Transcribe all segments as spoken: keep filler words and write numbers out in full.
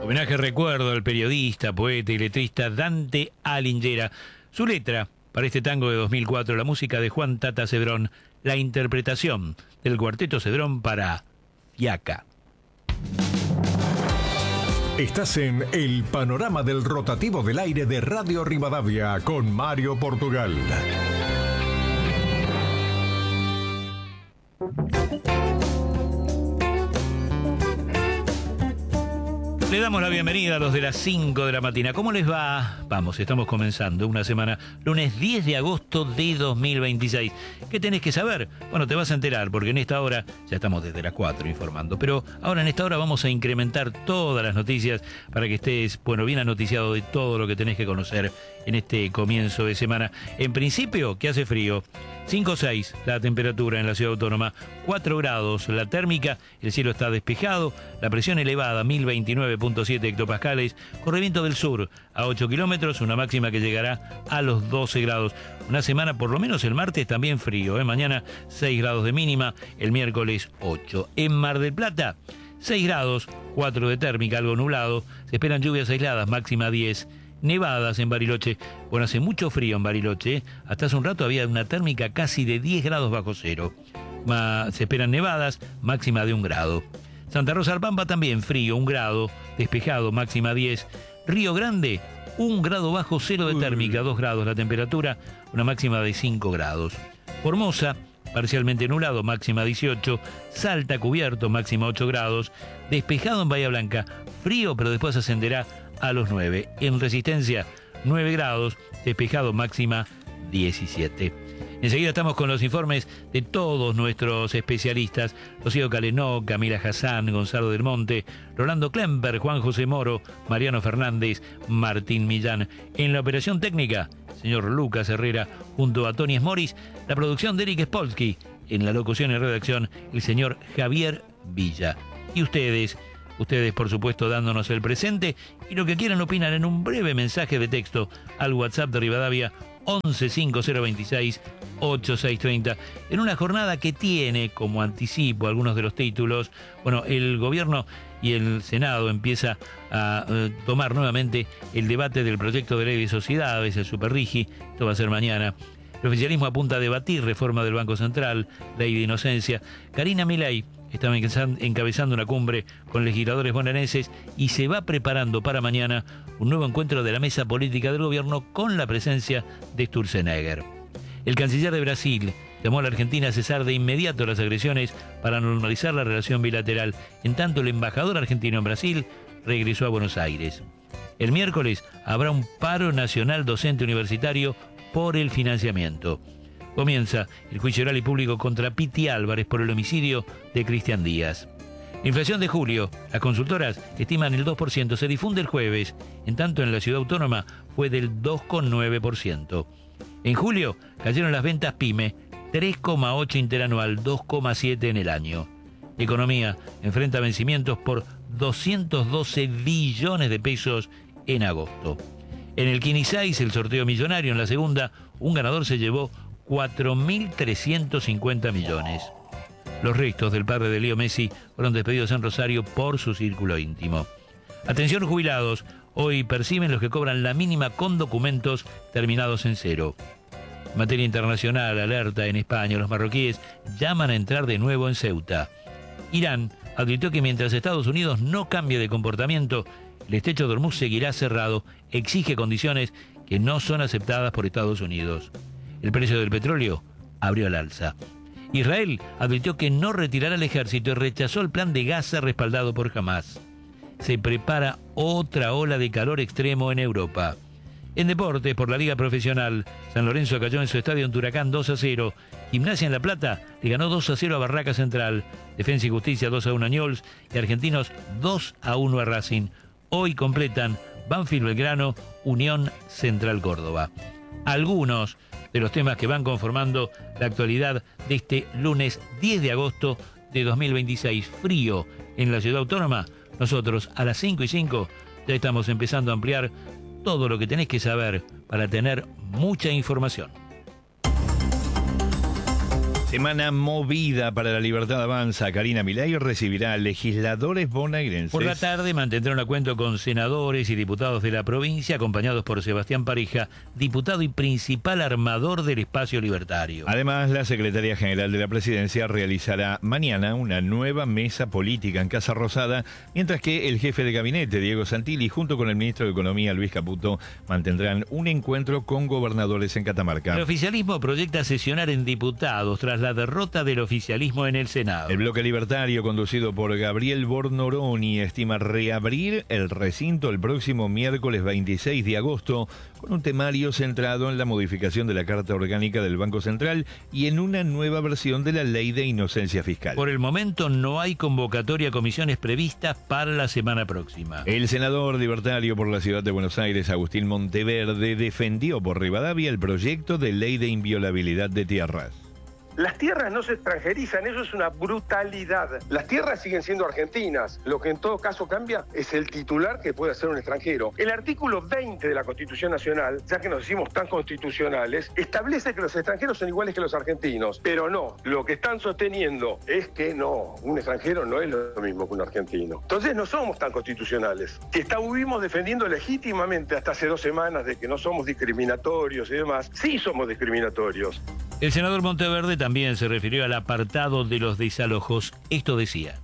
Homenaje recuerdo al periodista, poeta y letrista Dante Alighieri. Su letra para este tango de dos mil cuatro, la música de Juan Tata Cedrón, la interpretación del Cuarteto Cedrón para Fiaca. Estás en el panorama del rotativo del aire de Radio Rivadavia con Mario Portugal. Le damos la bienvenida a los de las cinco de la mañana. ¿Cómo les va? Vamos, estamos comenzando una semana, lunes diez de agosto de dos mil veintiséis. ¿Qué tenés que saber? Bueno, te vas a enterar, porque en esta hora, ya estamos desde las cuatro informando, pero ahora en esta hora vamos a incrementar todas las noticias para que estés, bueno, bien anoticiado de todo lo que tenés que conocer en este comienzo de semana. En principio, que hace frío. cinco o seis la temperatura en la ciudad autónoma, cuatro grados la térmica, el cielo está despejado, la presión elevada mil veintinueve punto siete hectopascales, corrimiento del sur a ocho kilómetros, una máxima que llegará a los doce grados. Una semana, por lo menos el martes, también frío, ¿eh? Mañana seis grados de mínima, el miércoles ocho. En Mar del Plata, seis grados, cuatro de térmica, algo nublado, se esperan lluvias aisladas, máxima diez. Nevadas en Bariloche. Bueno, hace mucho frío en Bariloche, ¿eh? Hasta hace un rato había una térmica casi de diez grados bajo cero. Ma, se esperan nevadas, máxima de un grado. Santa Rosa del Pampa también frío, un grado, despejado, máxima diez. Río Grande, un grado bajo cero de térmica, dos grados la temperatura, una máxima de cinco grados. Formosa, parcialmente nublado, máxima dieciocho. Salta cubierto, máxima ocho grados. Despejado en Bahía Blanca, frío, pero después ascenderá a los nueve. En Resistencia, nueve grados, despejado, máxima diecisiete. Enseguida estamos con los informes de todos nuestros especialistas: Rocío Calenó, Camila Hassan, Gonzalo del Monte, Rolando Klemper, Juan José Moro, Mariano Fernández, Martín Millán. En la operación técnica, señor Lucas Herrera, junto a Tony Smoris, la producción de Eric Spolsky, en la locución y redacción, el señor Javier Villa. Y ustedes... Ustedes, por supuesto, dándonos el presente y lo que quieran opinar en un breve mensaje de texto al WhatsApp de Rivadavia once cinco cero veintiséis ochenta y seis treinta. En una jornada que tiene como anticipo algunos de los títulos, bueno, el gobierno y el Senado empieza a eh, tomar nuevamente el debate del proyecto de ley de sociedades, el Superrigi. Esto va a ser mañana. El oficialismo apunta a debatir reforma del Banco Central, ley de inocencia. Karina Milei estaba encabezando una cumbre con legisladores bonaerenses y se va preparando para mañana un nuevo encuentro de la mesa política del gobierno con la presencia de Sturzenegger. El canciller de Brasil llamó a la Argentina a cesar de inmediato las agresiones para normalizar la relación bilateral. En tanto, el embajador argentino en Brasil regresó a Buenos Aires. El miércoles habrá un paro nacional docente universitario por el financiamiento. Comienza el juicio oral y público contra Piti Álvarez por el homicidio de Cristian Díaz. Inflación de julio. Las consultoras estiman el dos por ciento. Se difunde el jueves. En tanto, en la ciudad autónoma fue del dos coma nueve por ciento. En julio cayeron las ventas PYME, tres coma ocho interanual, dos coma siete en el año. Economía enfrenta vencimientos por doscientos doce billones de pesos en agosto. En el Kini seis, el sorteo millonario, en la segunda, un ganador se llevó cuatro mil trescientos cincuenta millones. Los restos del padre de Leo Messi fueron despedidos en Rosario por su círculo íntimo. Atención jubilados, hoy perciben los que cobran la mínima con documentos terminados en cero. En materia internacional, alerta en España, los marroquíes llaman a entrar de nuevo en Ceuta. Irán advirtió que mientras Estados Unidos no cambie de comportamiento, el estrecho de Hormuz seguirá cerrado, exige condiciones que no son aceptadas por Estados Unidos. El precio del petróleo abrió al alza. Israel advirtió que no retirará el ejército y rechazó el plan de Gaza respaldado por Hamás. Se prepara otra ola de calor extremo en Europa. En deportes, por la Liga Profesional, San Lorenzo cayó en su estadio en Huracán dos a cero. Gimnasia en La Plata le ganó dos a cero a Barraca Central. Defensa y Justicia dos a uno a Newell's y Argentinos dos a uno a Racing. Hoy completan Banfield Belgrano, Unión Central Córdoba. Algunos de los temas que van conformando la actualidad de este lunes diez de agosto de dos mil veintiséis. Frío en la ciudad autónoma. Nosotros a las cinco y cinco ya estamos empezando a ampliar todo lo que tenés que saber para tener mucha información. Semana movida para la libertad avanza. Karina Milei recibirá a legisladores bonaerenses. Por la tarde mantendrá un encuentro con senadores y diputados de la provincia, acompañados por Sebastián Pareja, diputado y principal armador del espacio libertario. Además, la secretaria general de la presidencia realizará mañana una nueva mesa política en Casa Rosada, mientras que el jefe de gabinete, Diego Santilli, junto con el ministro de Economía, Luis Caputo, mantendrán un encuentro con gobernadores en Catamarca. El oficialismo proyecta sesionar en diputados tras la derrota del oficialismo en el Senado. El bloque libertario, conducido por Gabriel Bornoroni, estima reabrir el recinto el próximo miércoles veintiséis de agosto con un temario centrado en la modificación de la Carta Orgánica del Banco Central y en una nueva versión de la Ley de Inocencia Fiscal. Por el momento no hay convocatoria a comisiones previstas para la semana próxima. El senador libertario por la Ciudad de Buenos Aires, Agustín Monteverde, defendió por Rivadavia el proyecto de ley de inviolabilidad de tierras. Las tierras no se extranjerizan, eso es una brutalidad. Las tierras siguen siendo argentinas. Lo que en todo caso cambia es el titular que puede ser un extranjero. El artículo veinte de la Constitución Nacional, ya que nos hicimos tan constitucionales, establece que los extranjeros son iguales que los argentinos. Pero no, lo que están sosteniendo es que no, un extranjero no es lo mismo que un argentino. Entonces no somos tan constitucionales. Que estuvimos defendiendo legítimamente hasta hace dos semanas de que no somos discriminatorios y demás. Sí somos discriminatorios. El senador Monteverde también se refirió al apartado de los desalojos. Esto decía.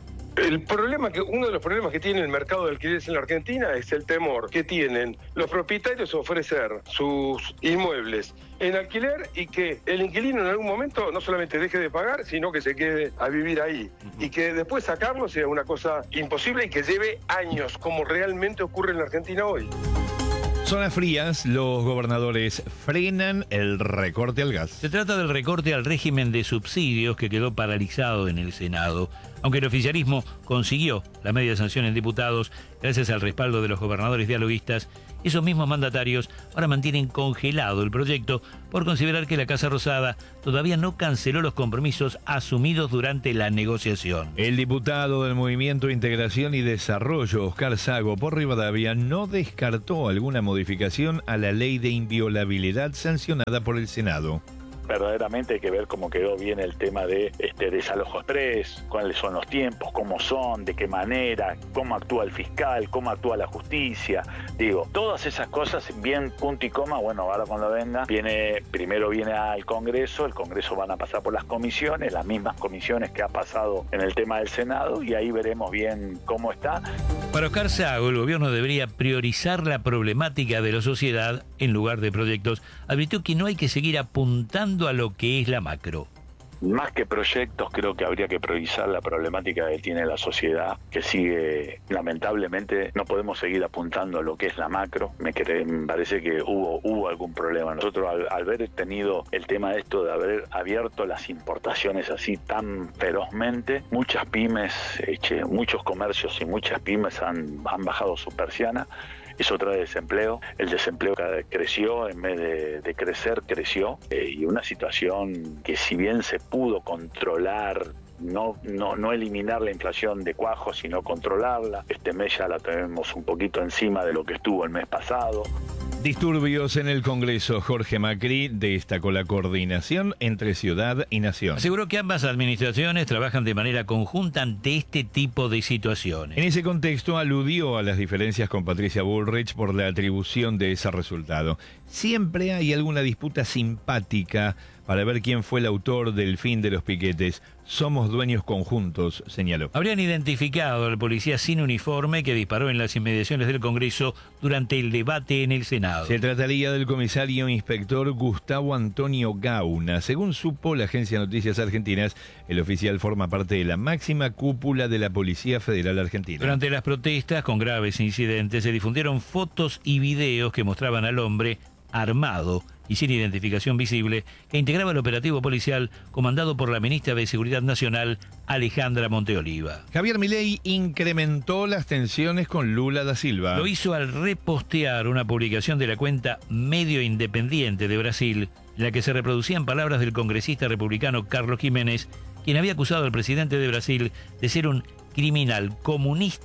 El problema que uno de los problemas que tiene el mercado de alquileres en la Argentina es el temor que tienen los propietarios a ofrecer sus inmuebles en alquiler y que el inquilino en algún momento no solamente deje de pagar, sino que se quede a vivir ahí. Uh-huh. Y que después sacarlo sea una cosa imposible y que lleve años, como realmente ocurre en la Argentina hoy. Zonas frías, los gobernadores frenan el recorte al gas. Se trata del recorte al régimen de subsidios que quedó paralizado en el Senado. Aunque el oficialismo consiguió la media sanción en diputados gracias al respaldo de los gobernadores dialoguistas, esos mismos mandatarios ahora mantienen congelado el proyecto por considerar que la Casa Rosada todavía no canceló los compromisos asumidos durante la negociación. El diputado del Movimiento Integración y Desarrollo, Oscar Sago, por Rivadavia, no descartó alguna modificación a la ley de inviolabilidad sancionada por el Senado. Verdaderamente hay que ver cómo quedó bien el tema de este desalojo express, cuáles son los tiempos, cómo son, de qué manera, cómo actúa el fiscal, cómo actúa la justicia. Digo, todas esas cosas bien punto y coma. Bueno, ahora cuando venga, viene primero viene al Congreso, el Congreso van a pasar por las comisiones, las mismas comisiones que ha pasado en el tema del Senado, y ahí veremos bien cómo está. Para Oscar Sago, el gobierno debería priorizar la problemática de la sociedad en lugar de proyectos. Advirtió que no hay que seguir apuntando a lo que es la macro. Más que proyectos, creo que habría que priorizar la problemática que tiene la sociedad, que sigue, lamentablemente, no podemos seguir apuntando a lo que es la macro. Me, cree, me parece que hubo, hubo algún problema. Nosotros, al, al haber tenido el tema de esto de haber abierto las importaciones así tan ferozmente, muchas pymes, eche, muchos comercios y muchas pymes han, han bajado su persiana. Eso trae desempleo, el desempleo creció, en vez de, de crecer, creció, eh, y una situación que si bien se pudo controlar, no, no, no eliminar la inflación de cuajo, sino controlarla, este mes ya la tenemos un poquito encima de lo que estuvo el mes pasado. Disturbios en el Congreso. Jorge Macri destacó la coordinación entre ciudad y nación. Aseguró que ambas administraciones trabajan de manera conjunta ante este tipo de situaciones. En ese contexto aludió a las diferencias con Patricia Bullrich por la atribución de ese resultado. Siempre hay alguna disputa simpática para ver quién fue el autor del fin de los piquetes. Somos dueños conjuntos, señaló. Habrían identificado al policía sin uniforme que disparó en las inmediaciones del Congreso durante el debate en el Senado. Se trataría del comisario inspector Gustavo Antonio Gauna. Según supo la agencia Noticias Argentinas, el oficial forma parte de la máxima cúpula de la Policía Federal Argentina. Durante las protestas con graves incidentes se difundieron fotos y videos que mostraban al hombre armado y sin identificación visible, que integraba el operativo policial comandado por la ministra de Seguridad Nacional, Alejandra Monteoliva. Javier Milei incrementó las tensiones con Lula da Silva. Lo hizo al repostear una publicación de la cuenta Medio Independiente de Brasil, en la que se reproducían palabras del congresista republicano Carlos Jiménez, quien había acusado al presidente de Brasil de ser un criminal comunista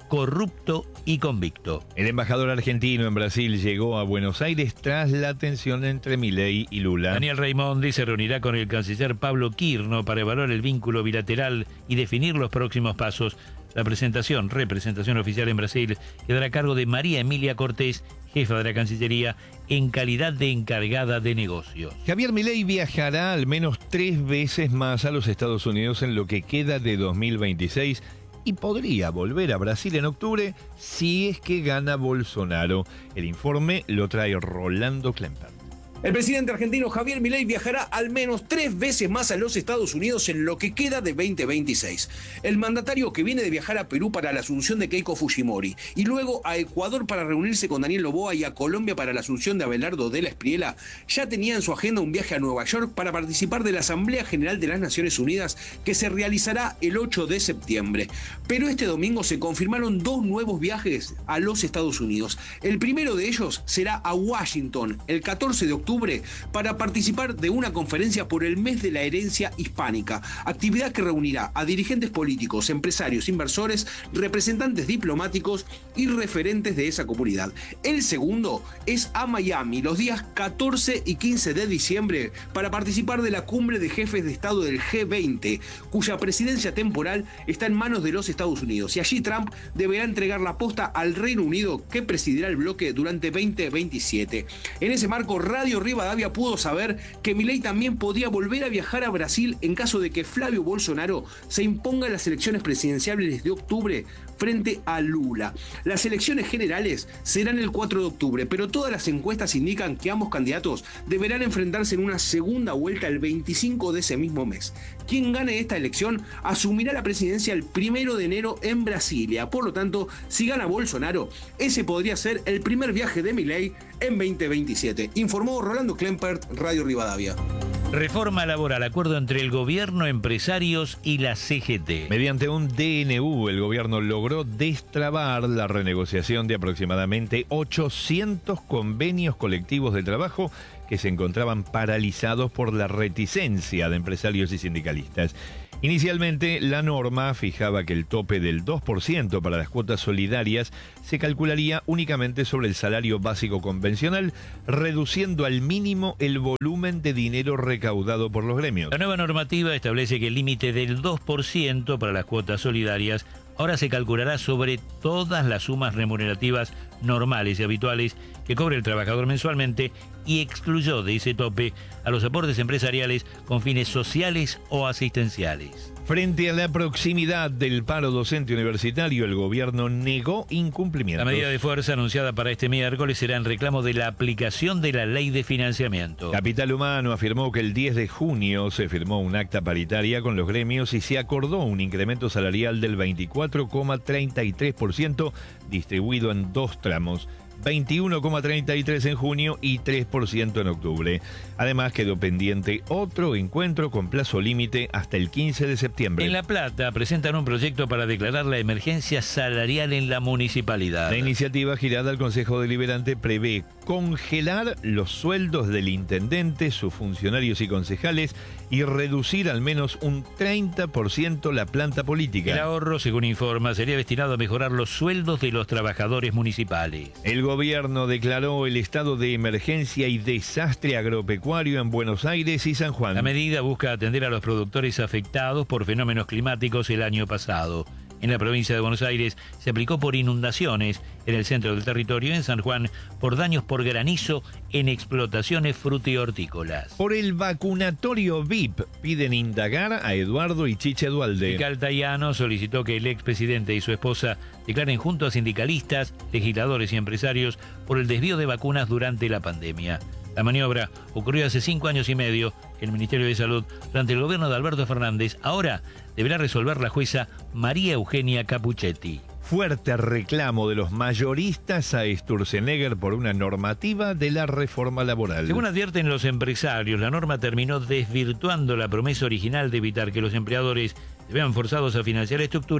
corrupto y convicto. El embajador argentino en Brasil llegó a Buenos Aires tras la tensión entre Milei y Lula. Daniel Raimondi se reunirá con el canciller Pablo Quirno para evaluar el vínculo bilateral y definir los próximos pasos. La presentación, representación oficial en Brasil, quedará a cargo de María Emilia Cortés, jefa de la Cancillería, en calidad de encargada de negocios. Javier Milei viajará al menos tres veces más a los Estados Unidos en lo que queda de dos mil veintiséis y podría volver a Brasil en octubre si es que gana Bolsonaro. El informe lo trae Rolando Klemper. El presidente argentino Javier Milei viajará al menos tres veces más a los Estados Unidos en lo que queda de veinte veintiséis. El mandatario, que viene de viajar a Perú para la asunción de Keiko Fujimori y luego a Ecuador para reunirse con Daniel Noboa y a Colombia para la asunción de Abelardo de la Espriella, ya tenía en su agenda un viaje a Nueva York para participar de la Asamblea General de las Naciones Unidas que se realizará el ocho de septiembre. Pero este domingo se confirmaron dos nuevos viajes a los Estados Unidos. El primero de ellos será a Washington el catorce de octubre para participar de una conferencia por el mes de la herencia hispánica, actividad que reunirá a dirigentes políticos, empresarios, inversores, representantes diplomáticos y referentes de esa comunidad. El segundo es a Miami los días catorce y quince de diciembre para participar de la cumbre de jefes de Estado del G veinte, cuya presidencia temporal está en manos de los Estados Unidos, y allí Trump deberá entregar la posta al Reino Unido, que presidirá el bloque durante veinte veintisiete. En ese marco, Radio Rivadavia pudo saber que Milei también podía volver a viajar a Brasil en caso de que Flavio Bolsonaro se imponga en las elecciones presidenciales de octubre frente a Lula. Las elecciones generales serán el cuatro de octubre, pero todas las encuestas indican que ambos candidatos deberán enfrentarse en una segunda vuelta el veinticinco de ese mismo mes. Quien gane esta elección asumirá la presidencia el primero de enero en Brasilia. Por lo tanto, si gana Bolsonaro, ese podría ser el primer viaje de Milei en veinte veintisiete. Informó Rolando Klempert, Radio Rivadavia. Reforma laboral, acuerdo entre el gobierno, empresarios y la C G T. Mediante un D N U, el gobierno logró destrabar la renegociación de aproximadamente ochocientos convenios colectivos de trabajo que se encontraban paralizados por la reticencia de empresarios y sindicalistas. Inicialmente, la norma fijaba que el tope del dos por ciento para las cuotas solidarias se calcularía únicamente sobre el salario básico convencional, reduciendo al mínimo el volumen de dinero recaudado por los gremios. La nueva normativa establece que el límite del dos por ciento para las cuotas solidarias ahora se calculará sobre todas las sumas remunerativas normales y habituales que cobre el trabajador mensualmente, y excluyó de ese tope a los aportes empresariales con fines sociales o asistenciales. Frente a la proximidad del paro docente universitario, el gobierno negó incumplimientos. La medida de fuerza anunciada para este miércoles será en reclamo de la aplicación de la ley de financiamiento. Capital Humano afirmó que el diez de junio se firmó un acta paritaria con los gremios y se acordó un incremento salarial del veinticuatro coma treinta y tres por ciento distribuido en dos tramos. veintiuno coma treinta y tres en junio y tres por ciento en octubre. Además, quedó pendiente otro encuentro con plazo límite hasta el quince de septiembre. En La Plata presentan un proyecto para declarar la emergencia salarial en la municipalidad. La iniciativa girada al Consejo Deliberante prevé congelar los sueldos del intendente, sus funcionarios y concejales y reducir al menos un treinta por ciento la planta política. El ahorro, según informa, sería destinado a mejorar los sueldos de los trabajadores municipales. El gobierno declaró el estado de emergencia y desastre agropecuario en Buenos Aires y San Juan. La medida busca atender a los productores afectados por fenómenos climáticos el año pasado. En la provincia de Buenos Aires se aplicó por inundaciones en el centro del territorio, en San Juan por daños por granizo en explotaciones frutihortícolas. Por el vacunatorio V I P piden indagar a Eduardo y Chiche Dualde. El Caltayano solicitó que el expresidente y su esposa declaren junto a sindicalistas, legisladores y empresarios por el desvío de vacunas durante la pandemia. La maniobra ocurrió hace cinco años y medio en el Ministerio de Salud durante el gobierno de Alberto Fernández. Ahora deberá resolver la jueza María Eugenia Capuchetti. Fuerte reclamo de los mayoristas a Sturzenegger por una normativa de la reforma laboral. Según advierten los empresarios, la norma terminó desvirtuando la promesa original de evitar que los empleadores se vean forzados a financiar estructuras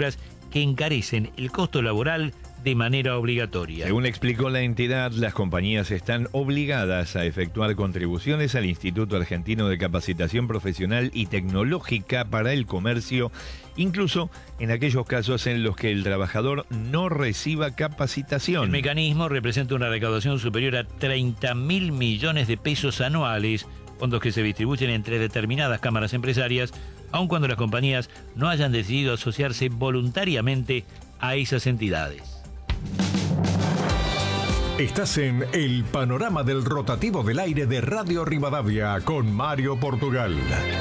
que encarecen el costo laboral de manera obligatoria. Según explicó la entidad, las compañías están obligadas a efectuar contribuciones al Instituto Argentino de Capacitación Profesional y Tecnológica para el Comercio, incluso en aquellos casos en los que el trabajador no reciba capacitación. El mecanismo representa una recaudación superior a treinta mil millones de pesos anuales, fondos que se distribuyen entre determinadas cámaras empresarias, aun cuando las compañías no hayan decidido asociarse voluntariamente a esas entidades. Estás en el panorama del rotativo del aire de Radio Rivadavia con Mario Portugal.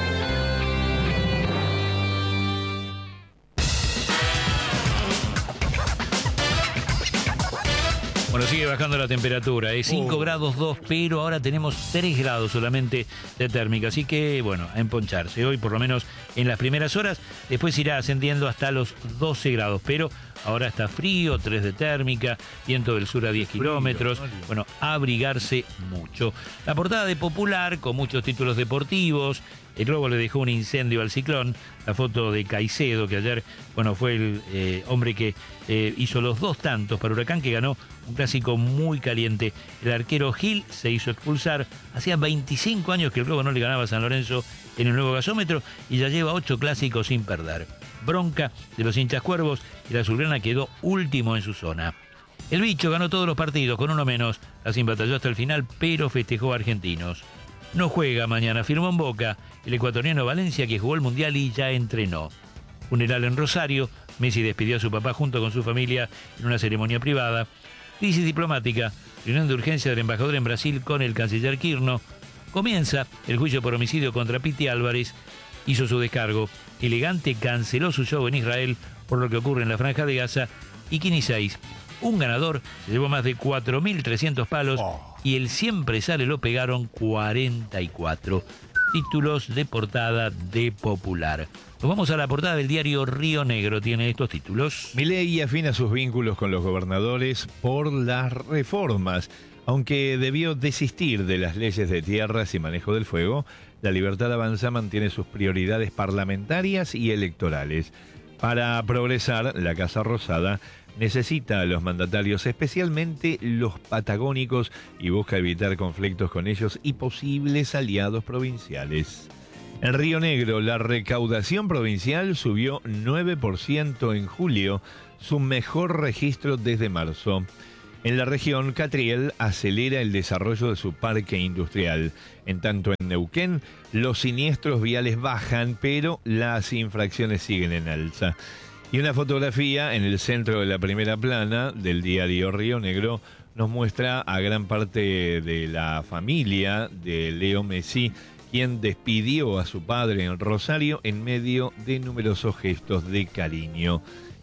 Bueno, sigue bajando la temperatura, es cinco grados dos, pero ahora tenemos tres grados solamente de térmica, así que bueno, a emponcharse. Hoy por lo menos en las primeras horas, después irá ascendiendo hasta los doce grados, pero ahora está frío, tres de térmica, viento del sur a diez kilómetros, bueno, abrigarse mucho. La portada de Popular, con muchos títulos deportivos. El Globo le dejó un incendio al Ciclón. La foto de Caicedo, que ayer, bueno, fue el eh, hombre que eh, hizo los dos tantos para Huracán, que ganó un clásico muy caliente. El arquero Gil se hizo expulsar. Hacía veinticinco años que el Globo no le ganaba a San Lorenzo en el nuevo gasómetro y ya lleva ocho clásicos sin perder. Bronca de los hinchas cuervos y la azulgrana quedó último en su zona. El Bicho ganó todos los partidos con uno menos. Racing batalló hasta el final, pero festejó a Argentinos. No juega mañana, firmó en Boca el ecuatoriano Valencia, que jugó el Mundial y ya entrenó. Funeral en Rosario, Messi despidió a su papá junto con su familia en una ceremonia privada. Crisis diplomática, reunión de urgencia del embajador en Brasil con el canciller Kirchner. Comienza el juicio por homicidio contra Piti Álvarez, hizo su descargo. Elegante canceló su show en Israel por lo que ocurre en la Franja de Gaza. Y Kini seis, un ganador, se llevó más de cuatro mil trescientos palos y el siempre sale lo pegaron cuarenta y cuatro. Títulos de portada de Popular. Nos vamos a la portada del diario Río Negro, tiene estos títulos. Milei afina sus vínculos con los gobernadores por las reformas. Aunque debió desistir de las leyes de tierras y manejo del fuego, La Libertad Avanza mantiene sus prioridades parlamentarias y electorales. Para progresar, la Casa Rosada necesita a los mandatarios, especialmente los patagónicos, y busca evitar conflictos con ellos y posibles aliados provinciales. En Río Negro, la recaudación provincial subió nueve por ciento en julio, su mejor registro desde marzo. En la región, Catriel acelera el desarrollo de su parque industrial. En tanto, en Neuquén, los siniestros viales bajan, pero las infracciones siguen en alza. Y una fotografía en el centro de la primera plana del diario Río Negro nos muestra a gran parte de la familia de Leo Messi, quien despidió a su padre en Rosario en medio de numerosos gestos de cariño.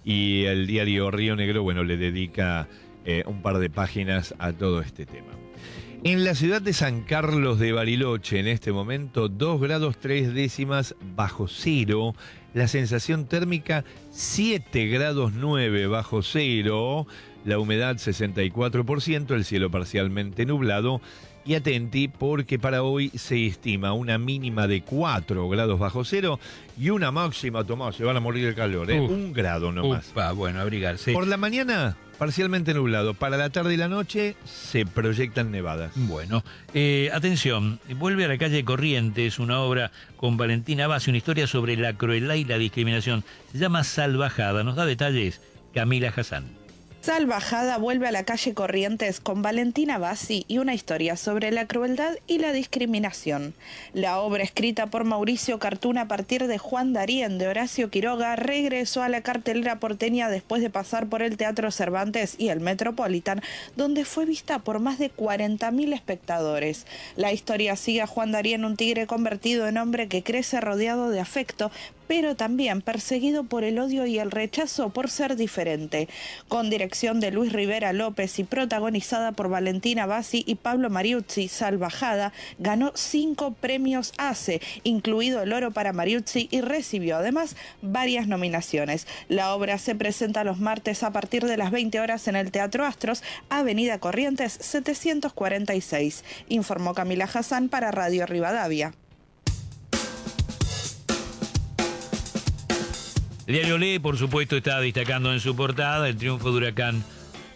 Y el diario Río Negro, bueno, le dedica eh, un par de páginas a todo este tema. En la ciudad de San Carlos de Bariloche, en este momento, dos grados tres décimas bajo cero. La sensación térmica, siete grados nueve bajo cero. La humedad, sesenta y cuatro por ciento. El cielo parcialmente nublado. Y atenti, porque para hoy se estima una mínima de cuatro grados bajo cero y una máxima, Tomás, se van a morir de calor, ¿eh? Uf, un grado nomás. Ufa, bueno, abrigarse. Por la mañana, parcialmente nublado. Para la tarde y la noche, se proyectan nevadas. Bueno, eh, atención, vuelve a la calle Corrientes, una obra con Valentina Bassi, una historia sobre la crueldad y la discriminación. Se llama Salvajada, nos da detalles Camila Hassan. Salvajada vuelve a la calle Corrientes con Valentina Bassi y una historia sobre la crueldad y la discriminación. La obra, escrita por Mauricio Cartún a partir de Juan Darien de Horacio Quiroga, regresó a la cartelera porteña después de pasar por el Teatro Cervantes y el Metropolitan, donde fue vista por más de cuarenta mil espectadores. La historia sigue a Juan Darien, un tigre convertido en hombre que crece rodeado de afecto, pero también perseguido por el odio y el rechazo por ser diferente. Con dirección de Luis Rivera López y protagonizada por Valentina Bassi y Pablo Mariuzzi, Salvajada ganó cinco premios A C E, incluido el oro para Mariuzzi, y recibió además varias nominaciones. La obra se presenta los martes a partir de las veinte horas en el Teatro Astros, Avenida Corrientes setecientos cuarenta y seis. Informó Camila Hassan para Radio Rivadavia. El diario Olé, por supuesto, está destacando en su portada el triunfo de Huracán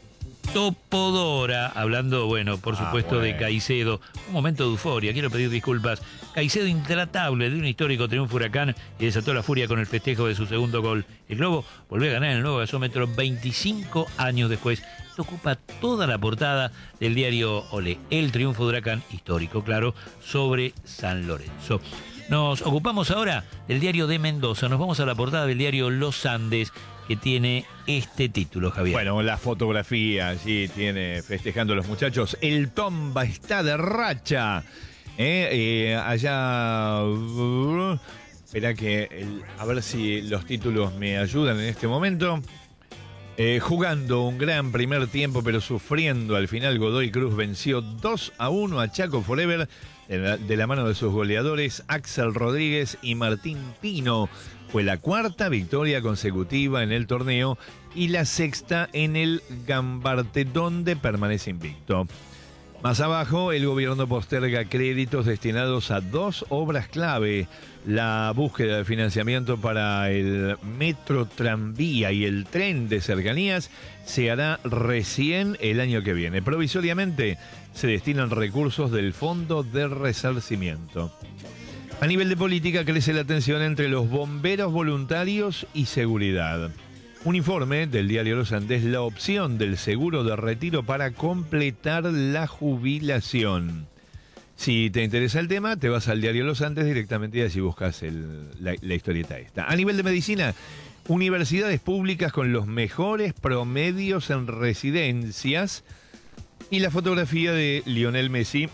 Topodora, hablando, bueno, por supuesto, ah, bueno. de Caicedo. Un momento de euforia, quiero pedir disculpas. Caicedo intratable de un histórico triunfo Huracán y desató la furia con el festejo de su segundo gol. El Globo volvió a ganar el nuevo gasómetro veinticinco años después. Esto ocupa toda la portada del diario Olé. El triunfo de Huracán, histórico, claro, sobre San Lorenzo. Nos ocupamos ahora del diario de Mendoza. Nos vamos a la portada del diario Los Andes, que tiene este título, Javier. Bueno, la fotografía, sí, tiene festejando a los muchachos. El Tomba está de racha. Eh, eh, allá... Uh, espera que... El, a ver si los títulos me ayudan en este momento. Eh, jugando un gran primer tiempo, pero sufriendo. Al final, Godoy Cruz venció dos a uno a Chaco Forever de la, de la mano de sus goleadores Axel Rodríguez y Martín Pino. Fue la cuarta victoria consecutiva en el torneo y la sexta en el Gambarte, donde permanece invicto. Más abajo, el gobierno posterga créditos destinados a dos obras clave. La búsqueda de financiamiento para el metro tranvía y el tren de cercanías se hará recién el año que viene. Provisoriamente se destinan recursos del Fondo de Resarcimiento. A nivel de política crece la tensión entre los bomberos voluntarios y seguridad. Un informe del diario Los Andes, la opción del seguro de retiro para completar la jubilación. Si te interesa el tema, te vas al diario Los Andes directamente y así buscas el, la, la historieta esta. A nivel de medicina, universidades públicas con los mejores promedios en residencias y la fotografía de Lionel Messi,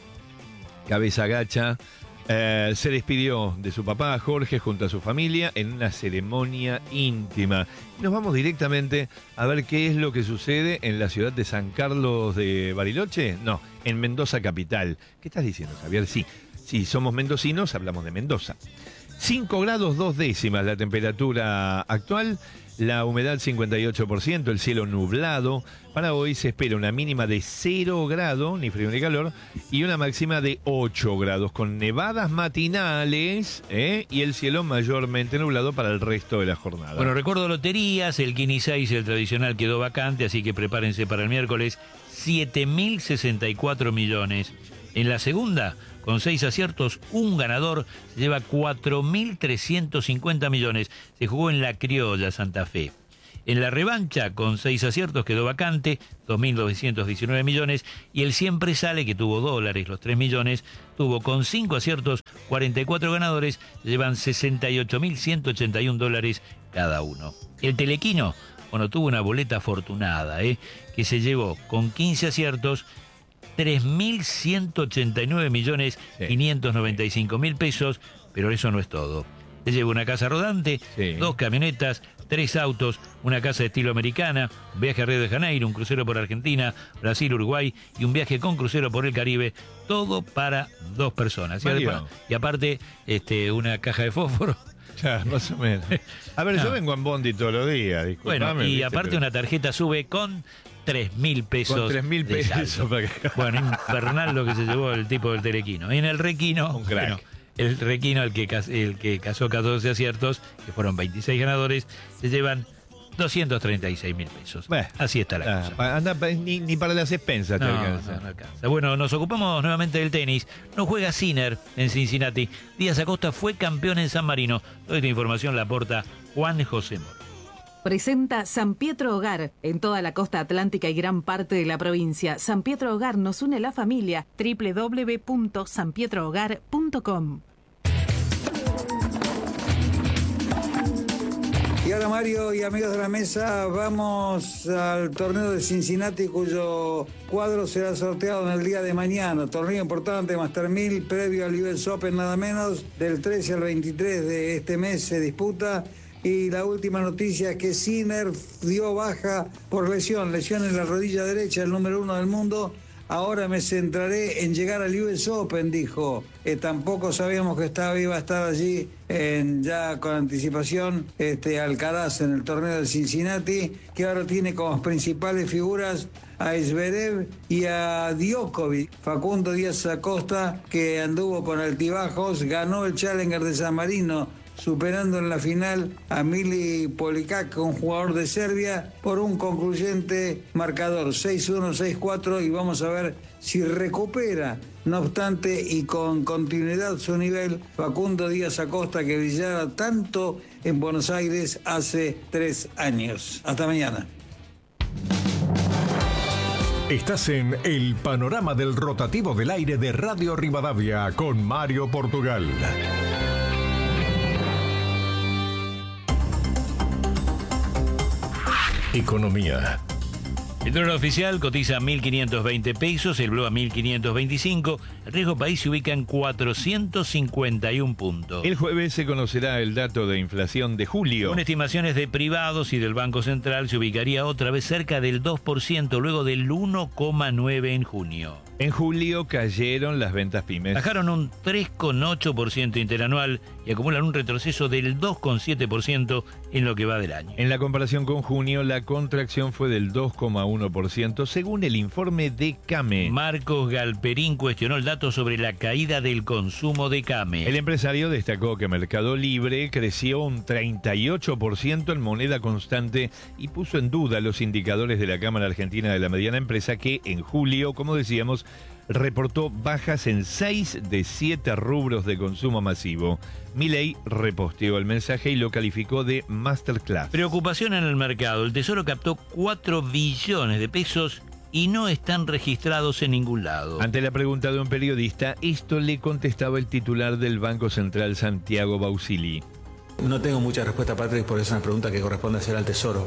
cabeza gacha. Eh, se despidió de su papá Jorge junto a su familia en una ceremonia íntima. Nos vamos directamente a ver qué es lo que sucede en la ciudad de San Carlos de Bariloche. No, en Mendoza capital. ¿Qué estás diciendo, Javier? Sí, si somos mendocinos, hablamos de Mendoza. cinco grados dos décimas la temperatura actual. La humedad cincuenta y ocho por ciento, el cielo nublado. Para hoy se espera una mínima de cero grados, ni frío ni calor, y una máxima de ocho grados, con nevadas matinales ¿eh? y el cielo mayormente nublado para el resto de la jornada. Bueno, recuerdo loterías, el Quini seis, el tradicional, quedó vacante, así que prepárense para el miércoles. siete mil sesenta y cuatro millones. En la segunda, con seis aciertos, un ganador se lleva cuatro mil trescientos cincuenta millones. Se jugó en la Criolla Santa Fe. En la revancha, con seis aciertos, quedó vacante, dos mil novecientos diecinueve millones. Y el Siempre Sale, que tuvo dólares, los tres millones, tuvo con cinco aciertos, cuarenta y cuatro ganadores, se llevan sesenta y ocho mil ciento ochenta y uno dólares cada uno. El Telequino, bueno, tuvo una boleta afortunada, ¿eh? que se llevó con quince aciertos, tres mil ciento ochenta y nueve millones quinientos noventa y cinco mil pesos, pero eso no es todo. Se lleva una casa rodante, sí. dos camionetas, tres autos, una casa de estilo americana, un viaje a Río de Janeiro, un crucero por Argentina, Brasil, Uruguay y un viaje con crucero por el Caribe, todo para dos personas. Y, además, y aparte, este, una caja de fósforo. Ya, más o menos. A ver, no. yo vengo en Bondi todos los días, disculpame. Bueno, y ¿viste? aparte pero... una tarjeta sube con tres mil pesos. Con tres mil pesos. Para que... Bueno, infernal lo que se llevó el tipo del Telequino. Y en el Requino, un crack. Bueno, el Requino, el que, el que casó catorce aciertos, que fueron veintiséis ganadores, se llevan doscientos treinta y seis mil pesos. Bueno, así está la ah, cosa. Anda, ni, ni para las expensas no, te alcanza. No, no alcanza. Bueno, nos ocupamos nuevamente del tenis. No juega Sinner en Cincinnati. Díaz Acosta fue campeón en San Marino. Toda esta información la aporta Juan José Moro. Presenta San Pietro Hogar en toda la costa atlántica y gran parte de la provincia. San Pietro Hogar nos une la familia. doble u doble u doble u punto san pietro hogar punto com. Y ahora, Mario y amigos de la mesa, vamos al torneo de Cincinnati, cuyo cuadro será sorteado en el día de mañana. Torneo importante, Master mil, previo al U S Open nada menos. Del trece al veintitrés de este mes se disputa. Y la última noticia es que Sinner dio baja por lesión, lesión en la rodilla derecha, el número uno del mundo. Ahora me centraré en llegar al U S Open, dijo. Eh, tampoco sabíamos que estaba, iba a estar allí en, ya con anticipación este, Alcaraz en el torneo de Cincinnati, que ahora tiene como principales figuras a Zverev y a Djokovic. Facundo Díaz Acosta, que anduvo con altibajos, ganó el Challenger de San Marino superando en la final a Mili Polikak, un jugador de Serbia, por un concluyente marcador seis uno, seis cuatro, y vamos a ver si recupera, no obstante, y con continuidad su nivel, Facundo Díaz Acosta, que brillara tanto en Buenos Aires hace tres años. Hasta mañana. Estás en el panorama del rotativo del aire de Radio Rivadavia con Mario Portugal. Economía. El dólar oficial cotiza a mil quinientos veinte pesos, el blue a mil quinientos veinticinco, el riesgo país se ubica en cuatrocientos cincuenta y un puntos. El jueves se conocerá el dato de inflación de julio. Con estimaciones de privados y del Banco Central se ubicaría otra vez cerca del dos por ciento, luego del uno coma nueve por ciento en junio. En julio cayeron las ventas pymes. Bajaron un tres coma ocho por ciento interanual y acumulan un retroceso del dos coma siete por ciento en lo que va del año. En la comparación con junio, la contracción fue del dos coma uno por ciento según el informe de CAME. Marcos Galperín cuestionó el dato sobre la caída del consumo de CAME. El empresario destacó que Mercado Libre creció un treinta y ocho por ciento en moneda constante y puso en duda los indicadores de la Cámara Argentina de la Mediana Empresa, que en julio, como decíamos, reportó bajas en seis de siete rubros de consumo masivo. Milei reposteó el mensaje y lo calificó de masterclass. Preocupación en el mercado. El Tesoro captó cuatro billones de pesos y no están registrados en ningún lado. Ante la pregunta de un periodista, esto le contestaba el titular del Banco Central, Santiago Bausili. No tengo mucha respuesta, Patrick, porque es una pregunta que corresponde hacer al Tesoro.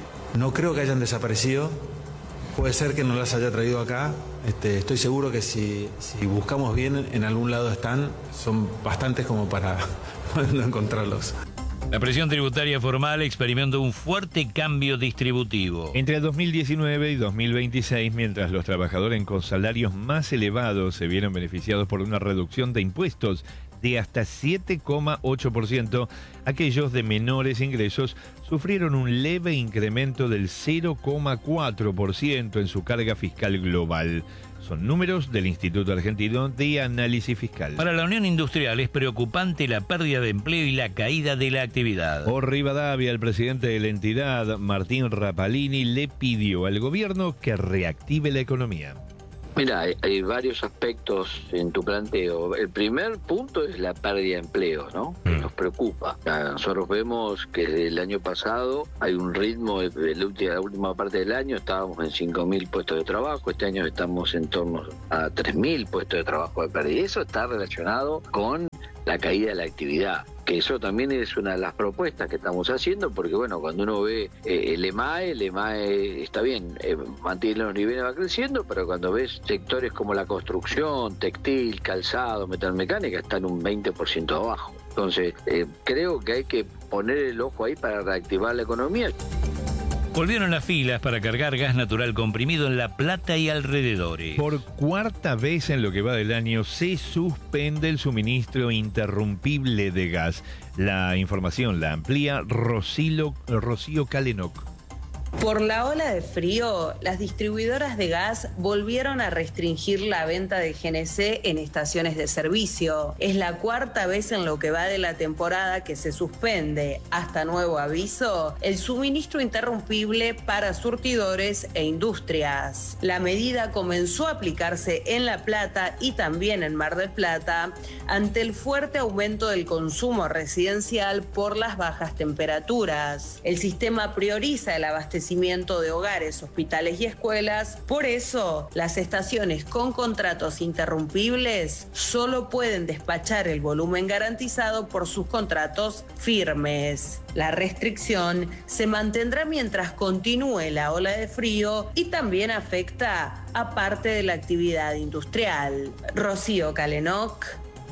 No creo que hayan desaparecido. Puede ser que no las haya traído acá. Este, estoy seguro que si, si buscamos bien, en algún lado están. Son bastantes como para no encontrarlos. La presión tributaria formal experimentó un fuerte cambio distributivo. Entre dos mil diecinueve y dos mil veintiséis, mientras los trabajadores con salarios más elevados se vieron beneficiados por una reducción de impuestos de hasta siete coma ocho por ciento, aquellos de menores ingresos sufrieron un leve incremento del cero coma cuatro por ciento en su carga fiscal global. Son números del Instituto Argentino de Análisis Fiscal. Para la Unión Industrial es preocupante la pérdida de empleo y la caída de la actividad. Por Rivadavia, el presidente de la entidad, Martín Rapalini, le pidió al gobierno que reactive la economía. Mira, hay, hay varios aspectos en tu planteo. El primer punto es la pérdida de empleo, ¿no? Mm. Nos preocupa. Nosotros vemos que desde el año pasado hay un ritmo, de la última, la última parte del año estábamos en cinco mil puestos de trabajo, este año estamos en torno a tres mil puestos de trabajo de pérdida. Y eso está relacionado con la caída de la actividad, que eso también es una de las propuestas que estamos haciendo, porque bueno, cuando uno ve eh, el EMAE, el EMAE está bien, eh, mantiene los niveles, va creciendo, pero cuando ves sectores como la construcción, textil, calzado, metalmecánica, están un veinte por ciento abajo. Entonces, eh, creo que hay que poner el ojo ahí para reactivar la economía. Volvieron las filas para cargar gas natural comprimido en La Plata y alrededores. Por cuarta vez en lo que va del año se suspende el suministro interrumpible de gas. La información la amplía Rocío, Rocío Calenoc. Por la ola de frío, las distribuidoras de gas volvieron a restringir la venta de G N C en estaciones de servicio. Es la cuarta vez en lo que va de la temporada que se suspende, hasta nuevo aviso, el suministro interrumpible para surtidores e industrias. La medida comenzó a aplicarse en La Plata y también en Mar del Plata ante el fuerte aumento del consumo residencial por las bajas temperaturas. El sistema prioriza el abastecimiento de hogares, hospitales y escuelas. Por eso, las estaciones con contratos interrumpibles solo pueden despachar el volumen garantizado por sus contratos firmes. La restricción se mantendrá mientras continúe la ola de frío y también afecta a parte de la actividad industrial. Rocío Calenoc,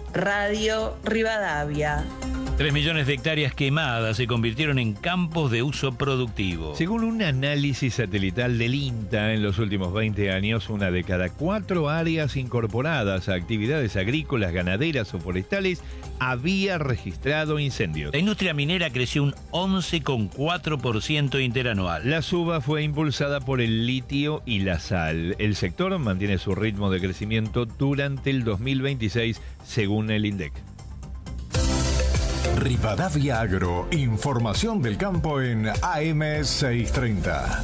Radio Rivadavia. Tres millones de hectáreas quemadas se convirtieron en campos de uso productivo. Según un análisis satelital del INTA, en los últimos veinte años, una de cada cuatro áreas incorporadas a actividades agrícolas, ganaderas o forestales había registrado incendios. La industria minera creció un once coma cuatro por ciento interanual. La suba fue impulsada por el litio y la sal. El sector mantiene su ritmo de crecimiento durante el dos mil veintiséis, según el INDEC. Rivadavia Agro, información del campo en A M seiscientos treinta.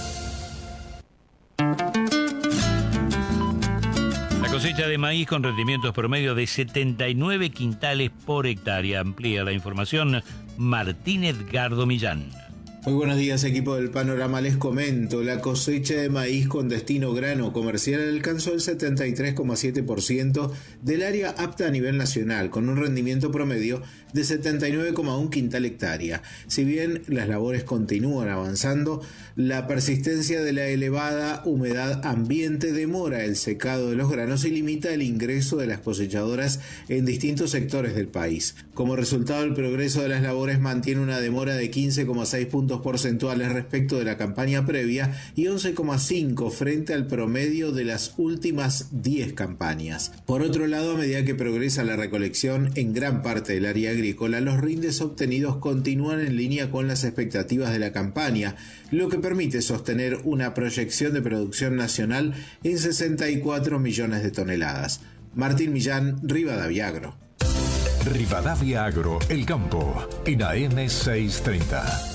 La cosecha de maíz con rendimientos promedio de setenta y nueve quintales por hectárea. Amplía la información Martín Edgardo Millán. Muy buenos días, equipo del Panorama. Les comento, la cosecha de maíz con destino grano comercial alcanzó el setenta y tres coma siete por ciento del área apta a nivel nacional, con un rendimiento promedio de setenta y nueve coma uno quintal hectárea. Si bien las labores continúan avanzando, la persistencia de la elevada humedad ambiente demora el secado de los granos y limita el ingreso de las cosechadoras en distintos sectores del país. Como resultado, el progreso de las labores mantiene una demora de quince coma seis puntos porcentuales respecto de la campaña previa y once coma cinco frente al promedio de las últimas diez campañas. Por otro lado, a medida que progresa la recolección en gran parte del área agrícola, los rindes obtenidos continúan en línea con las expectativas de la campaña, lo que permite sostener una proyección de producción nacional en sesenta y cuatro millones de toneladas. Martín Millán, Rivadavia Agro. Rivadavia Agro, el campo, en A M seiscientos treinta.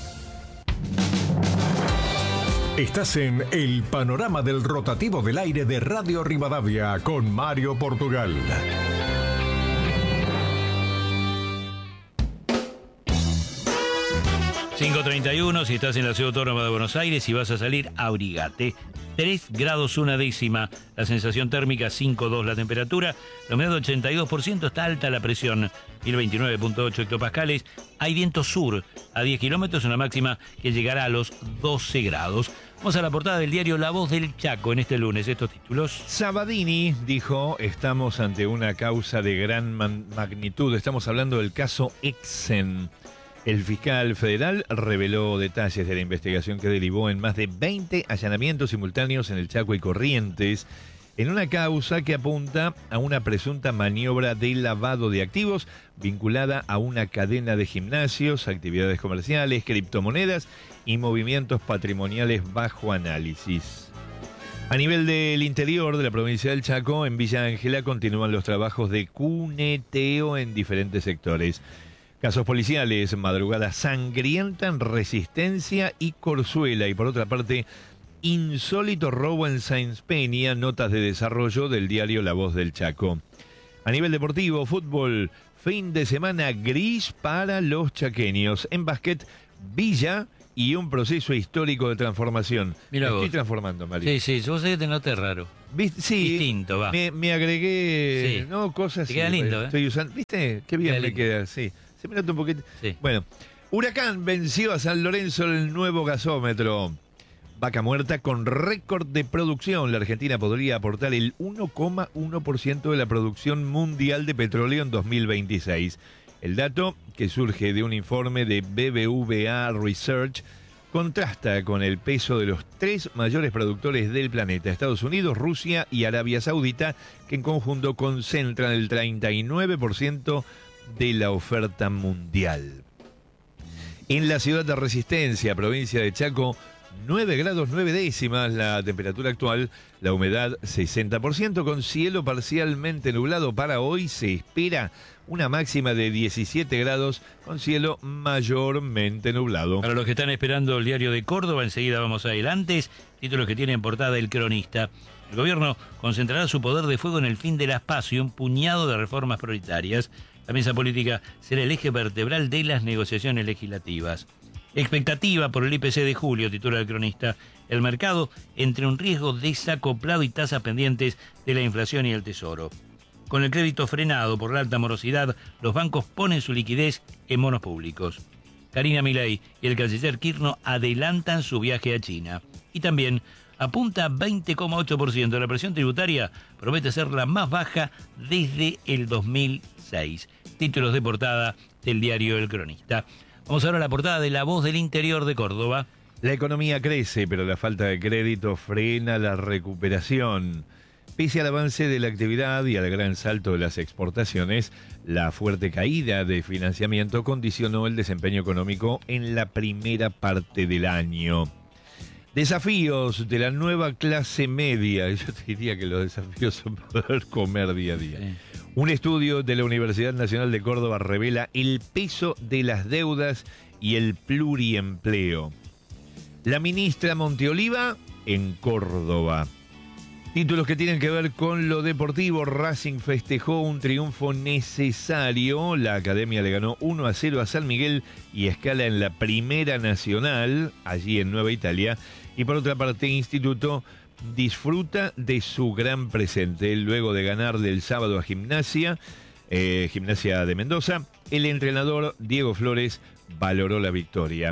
Estás en el panorama del rotativo del aire de Radio Rivadavia con Mario Portugal. cinco treinta y uno, si estás en la Ciudad Autónoma de Buenos Aires y vas a salir, abrigate. tres grados una décima, la sensación térmica cinco coma dos, la temperatura, la humedad ochenta y dos por ciento, está alta la presión, mil veintinueve punto ocho hectopascales, hay viento sur a diez kilómetros, una máxima que llegará a los doce grados. Vamos a la portada del diario La Voz del Chaco en este lunes, estos títulos. Sabadini dijo, estamos ante una causa de gran man- magnitud, estamos hablando del caso Exen. El fiscal federal reveló detalles de la investigación que derivó en más de veinte allanamientos simultáneos en el Chaco y Corrientes, en una causa que apunta a una presunta maniobra de lavado de activos vinculada a una cadena de gimnasios, actividades comerciales, criptomonedas y movimientos patrimoniales bajo análisis. A nivel del interior de la provincia del Chaco, en Villa Ángela continúan los trabajos de cuneteo en diferentes sectores. Casos policiales, madrugada sangrienta en Resistencia y Corzuela. Y por otra parte, insólito robo en Sáenz Peña, notas de desarrollo del diario La Voz del Chaco. A nivel deportivo, fútbol, fin de semana gris para los chaqueños. En básquet, Villa y un proceso histórico de transformación. Mira Me vos. estoy transformando, Mario. Sí, sí, yo sé que te noté raro. ¿Viste? Sí, distinto, va. Me, me agregué, Sí. no, cosas Te queda sí, lindo, ¿eh? Estoy usando, ¿viste? Qué bien Queda me lindo. queda, sí. Se me nota un poquito. Sí. Bueno, Huracán venció a San Lorenzo en el nuevo gasómetro. Vaca muerta con récord de producción. La Argentina podría aportar el uno coma uno por ciento de la producción mundial de petróleo en dos mil veintiséis. El dato, que surge de un informe de B B V A Research, contrasta con el peso de los tres mayores productores del planeta, Estados Unidos, Rusia y Arabia Saudita, que en conjunto concentran el treinta y nueve por ciento de la oferta mundial. En la ciudad de Resistencia, provincia de Chaco, nueve grados nueve décimas la temperatura actual, la humedad sesenta por ciento, con cielo parcialmente nublado. Para hoy se espera una máxima de diecisiete grados con cielo mayormente nublado. Para los que están esperando el diario de Córdoba, enseguida vamos adelante. Títulos que tiene en portada El Cronista. El gobierno concentrará su poder de fuego en el fin de las PASO y un puñado de reformas prioritarias. La mesa política será el eje vertebral de las negociaciones legislativas. Expectativa por el I P C de julio, titula El Cronista. El mercado entre un riesgo desacoplado y tasas pendientes de la inflación y el tesoro. Con el crédito frenado por la alta morosidad, los bancos ponen su liquidez en bonos públicos. Karina Milei y el canciller Kirchner adelantan su viaje a China. Y también apunta a veinte coma ocho por ciento. La presión tributaria promete ser la más baja desde el dos mil seis. Títulos de portada del diario El Cronista. Vamos ahora a la portada de La Voz del Interior de Córdoba. La economía crece, pero la falta de crédito frena la recuperación. Pese al avance de la actividad y al gran salto de las exportaciones, la fuerte caída de financiamiento condicionó el desempeño económico en la primera parte del año. Desafíos de la nueva clase media. Yo te diría que los desafíos son poder comer día a día. Sí. Un estudio de la Universidad Nacional de Córdoba revela el peso de las deudas y el pluriempleo. La ministra Monteoliva en Córdoba. Títulos que tienen que ver con lo deportivo. Racing festejó un triunfo necesario. La academia le ganó uno a cero a San Miguel y escala en la Primera Nacional, allí en Nueva Italia. Y por otra parte, Instituto disfruta de su gran presente. Luego de ganarle el sábado a Gimnasia, eh, Gimnasia de Mendoza, el entrenador Diego Flores valoró la victoria.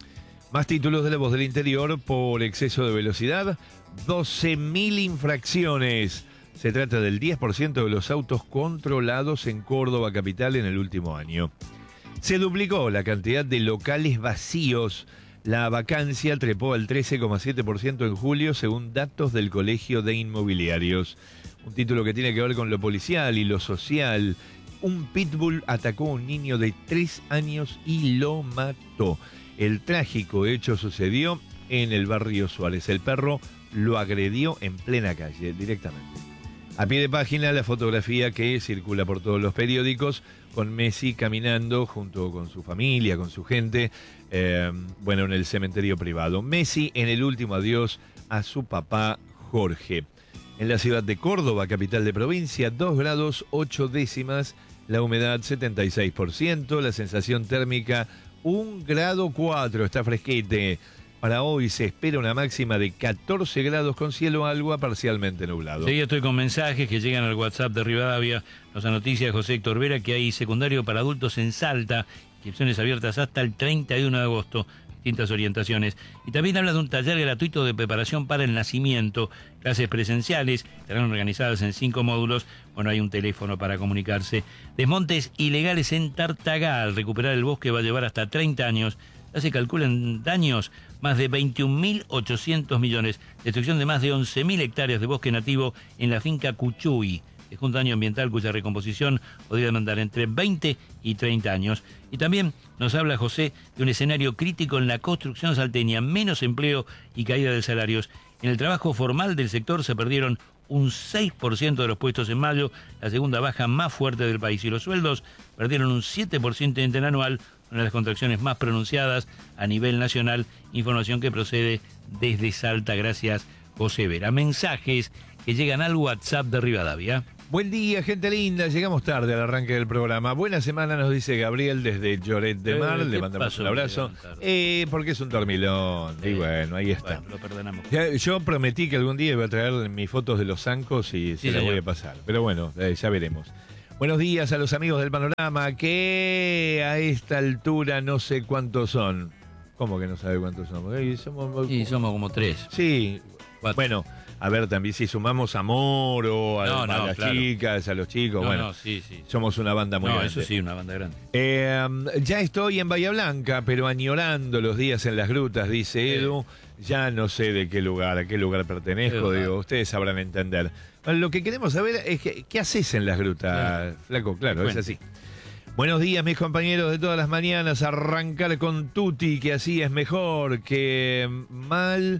Más títulos de La Voz del Interior. Por exceso de velocidad, doce mil infracciones. Se trata del diez por ciento de los autos controlados en Córdoba capital en el último año. Se duplicó la cantidad de locales vacíos. La vacancia trepó al trece coma siete por ciento en julio, según datos del Colegio de Inmobiliarios. Un título que tiene que ver con lo policial y lo social. Un pitbull atacó a un niño de tres años y lo mató. El trágico hecho sucedió en el barrio Suárez. El perro lo agredió en plena calle, directamente. A pie de página, la fotografía que circula por todos los periódicos, con Messi caminando junto con su familia, con su gente, eh, bueno, en el cementerio privado. Messi en el último adiós a su papá Jorge. En la ciudad de Córdoba, capital de provincia, dos grados ocho décimas, la humedad setenta y seis por ciento, la sensación térmica un grado cuatro, está fresquete. Para hoy se espera una máxima de catorce grados con cielo algo parcialmente nublado. Sí, estoy con mensajes que llegan al WhatsApp de Rivadavia. Nos noticia José Héctor Vera que hay secundario para adultos en Salta, inscripciones abiertas hasta el treinta y uno de agosto, distintas orientaciones. Y también habla de un taller gratuito de preparación para el nacimiento, clases presenciales, estarán organizadas en cinco módulos. Bueno, hay un teléfono para comunicarse. Desmontes ilegales en Tartagal. Recuperar el bosque va a llevar hasta treinta años. Ya se calculan daños más de veintiún mil ochocientos millones. Destrucción de más de once mil hectáreas de bosque nativo en la finca Cuchuy. Es un daño ambiental cuya recomposición podría demandar entre veinte y treinta años. Y también nos habla José de un escenario crítico en la construcción salteña. Menos empleo y caída de salarios. En el trabajo formal del sector se perdieron un seis por ciento de los puestos en mayo, la segunda baja más fuerte del país. Y los sueldos perdieron un siete por ciento interanual, una de las contracciones más pronunciadas a nivel nacional, información que procede desde Salta. Gracias, José Vera. Mensajes que llegan al WhatsApp de Rivadavia. Buen día, gente linda. Llegamos tarde al arranque del programa. Buena semana, nos dice Gabriel desde Lloret de Mar. Eh, Le mandamos pasó, un abrazo. Eh, porque es un dormilón. Sí. Y bueno, ahí está. Bueno, lo perdonamos. Ya, yo prometí que algún día iba a traer mis fotos de los zancos y sí, se las voy a pasar. Pero bueno, eh, ya veremos. Buenos días a los amigos del Panorama, que a esta altura no sé cuántos son. ¿Cómo que no sabe cuántos somos? Eh, somos, y somos como tres. Sí, cuatro. Bueno, a ver, también si sumamos a Moro, a, no, no, a las claro. chicas, a los chicos, no, bueno, no, sí, sí. somos una banda muy no, grande. Eso sí, una banda grande. Eh, ya estoy en Bahía Blanca, pero añorando los días en las grutas, dice Edu. Ya no sé de qué lugar, a qué lugar pertenezco, Edu, digo, ustedes sabrán entender. Bueno, lo que queremos saber es que, qué haces en las grutas, sí. Flaco, claro, Cuente. Es así. Buenos días, mis compañeros de todas las mañanas. Arrancar con Tuti, que así es mejor, que mal...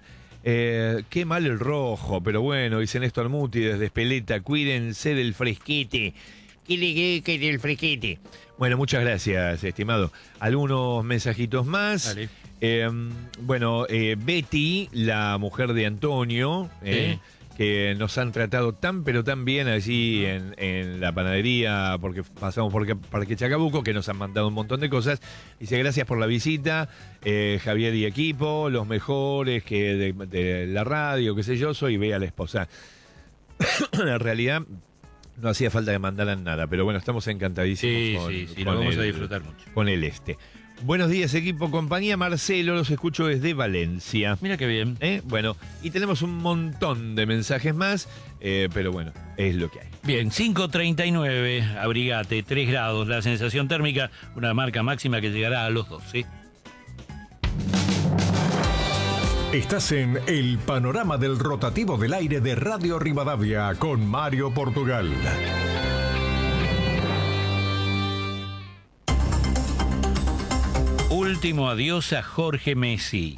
Eh, qué mal el rojo, pero bueno, dice Néstor Muti desde Espeleta, cuídense del fresquete. ¿Qué le que del fresquete? Bueno, muchas gracias, estimado. Algunos mensajitos más. Eh, bueno, eh, Betty, la mujer de Antonio, eh, sí. que nos han tratado tan pero tan bien allí en, en la panadería, porque pasamos por Parque Chacabuco, que nos han mandado un montón de cosas. Dice, gracias por la visita, eh, Javier y equipo, los mejores que de, de la radio, qué sé yo, soy Bea, la esposa. En realidad no hacía falta que mandaran nada, pero bueno, estamos encantadísimos sí, con, sí, sí, con lo vamos el, a disfrutar mucho. Con el este. Buenos días, equipo, compañía. Marcelo, los escucho desde Valencia. Mira qué bien. ¿Eh? Bueno, y tenemos un montón de mensajes más, eh, pero bueno, es lo que hay. Bien, cinco treinta y nueve, abrigate, tres grados, la sensación térmica, una marca máxima que llegará a los doce. Estás en el panorama del rotativo del aire de Radio Rivadavia con Mario Portugal. Último adiós a Jorge Messi.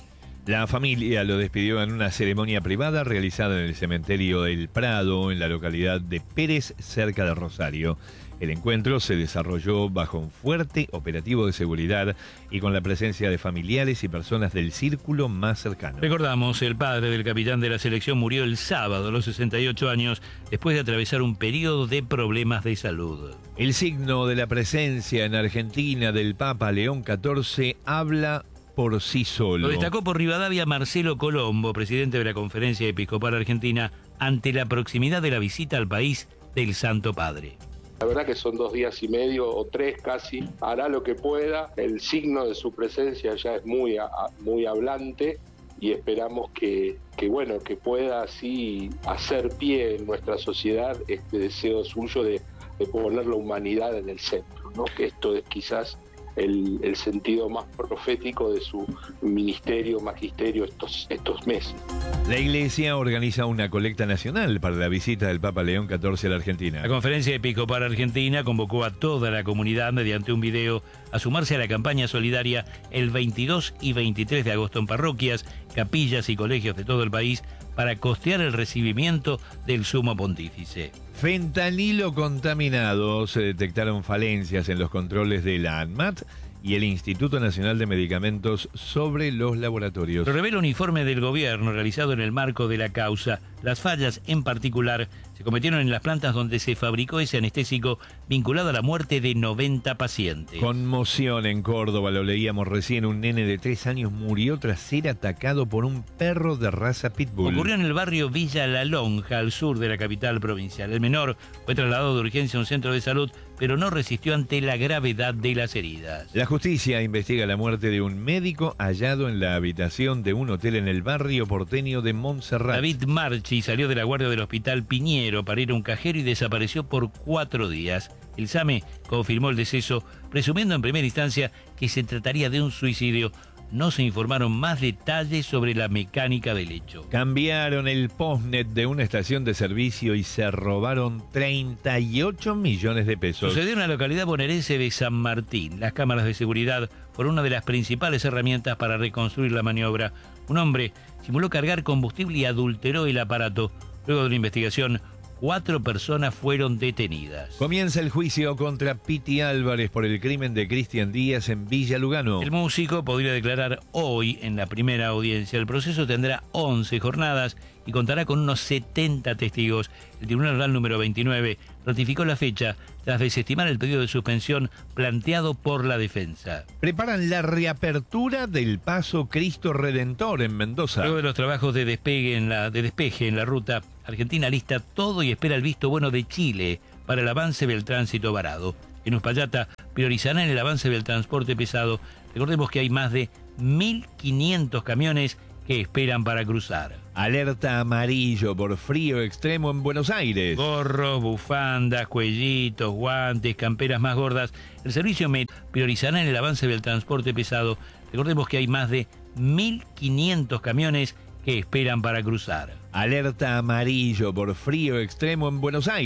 La familia lo despidió en una ceremonia privada realizada en el cementerio del Prado, en la localidad de Pérez, cerca de Rosario. El encuentro se desarrolló bajo un fuerte operativo de seguridad y con la presencia de familiares y personas del círculo más cercano. Recordamos, el padre del capitán de la selección murió el sábado a los sesenta y ocho años después de atravesar un periodo de problemas de salud. El signo de la presencia en Argentina del Papa León catorce habla por sí solo. Lo destacó por Rivadavia Marcelo Colombo, presidente de la Conferencia Episcopal Argentina, ante la proximidad de la visita al país del Santo Padre. La verdad que son dos días y medio o tres casi, hará lo que pueda, el signo de su presencia ya es muy, muy hablante y esperamos que, que, bueno, que pueda así hacer pie en nuestra sociedad este deseo suyo de, de poner la humanidad en el centro, ¿no? Que esto es quizás el, el sentido más profético de su ministerio, magisterio estos, estos meses. La Iglesia organiza una colecta nacional para la visita del Papa León catorce a la Argentina. La Conferencia Episcopal Argentina convocó a toda la comunidad mediante un video a sumarse a la campaña solidaria el veintidós y veintitrés de agosto en parroquias, capillas y colegios de todo el país para costear el recibimiento del Sumo Pontífice. Fentanilo contaminado. Se detectaron falencias en los controles de la ANMAT y el Instituto Nacional de Medicamentos sobre los laboratorios. Lo revela un informe del gobierno realizado en el marco de la causa. Las fallas, en particular, se cometieron en las plantas donde se fabricó ese anestésico vinculado a la muerte de noventa pacientes. Conmoción en Córdoba, lo leíamos recién. Un nene de tres años murió tras ser atacado por un perro de raza pitbull. Ocurrió en el barrio Villa La Lonja, al sur de la capital provincial. El menor fue trasladado de urgencia a un centro de salud, pero no resistió ante la gravedad de las heridas. La justicia investiga la muerte de un médico hallado en la habitación de un hotel en el barrio porteño de Montserrat. David Marchi salió de la guardia del hospital Piñero para ir a un cajero y desapareció por cuatro días. El SAME confirmó el deceso, presumiendo en primera instancia que se trataría de un suicidio. No se informaron más detalles sobre la mecánica del hecho. Cambiaron el postnet de una estación de servicio y se robaron treinta y ocho millones de pesos. Sucedió en la localidad bonaerense de San Martín. Las cámaras de seguridad fueron una de las principales herramientas para reconstruir la maniobra. Un hombre simuló cargar combustible y adulteró el aparato. Luego de una investigación, cuatro personas fueron detenidas. Comienza el juicio contra Piti Álvarez por el crimen de Cristian Díaz en Villa Lugano. El músico podría declarar hoy en la primera audiencia. El proceso tendrá once jornadas y contará con unos setenta testigos. El Tribunal Oral número veintinueve ratificó la fecha tras desestimar el pedido de suspensión planteado por la defensa. Preparan la reapertura del Paso Cristo Redentor en Mendoza. Luego de los trabajos de despegue en la, de despeje en la ruta, Argentina lista todo y espera el visto bueno de Chile para el avance del tránsito varado. En Uspallata priorizarán el avance del transporte pesado. Recordemos que hay más de mil quinientos camiones que esperan para cruzar. Alerta amarillo por frío extremo en Buenos Aires. Gorros, bufandas, cuellitos, guantes, camperas más gordas. El servicio Met priorizará en el avance del transporte pesado. Recordemos que hay más de mil quinientos camiones que esperan para cruzar. Alerta amarillo por frío extremo en Buenos Aires.